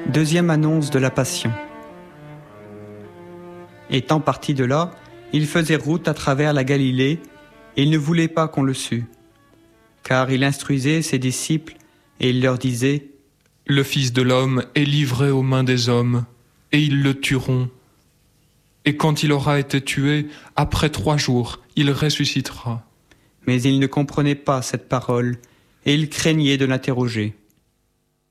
Deuxième annonce de la Passion. Étant parti de là, il faisait route à travers la Galilée, et il ne voulait pas qu'on le sût. Car il instruisait ses disciples, et il leur disait : « Le Fils de l'homme est livré aux mains des hommes, et ils le tueront. Et quand il aura été tué, après 3 jours, il ressuscitera. » Mais ils ne comprenaient pas cette parole, et ils craignaient de l'interroger.